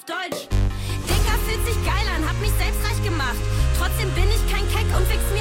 Deutsch. Dicker fühlt sich geil an, hab mich selbst reich gemacht. Trotzdem bin ich kein Keck und wichs